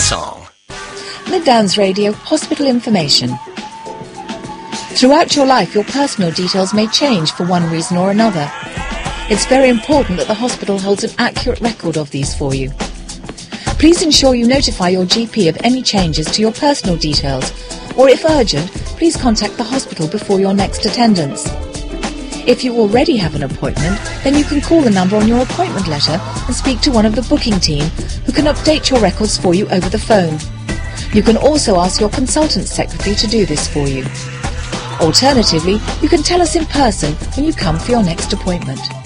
song. Mid Downs Radio Hospital Information. Throughout your life, your personal details may change for one reason or another. It's very important that the hospital holds an accurate record of these for you. Please ensure you notify your GP of any changes to your personal details, or if urgent, please contact the hospital before your next attendance. If you already have an appointment, then you can call the number on your appointment letter and speak to one of the booking team who can update your records for you over the phone. You can also ask your consultant secretary to do this for you. Alternatively, you can tell us in person when you come for your next appointment.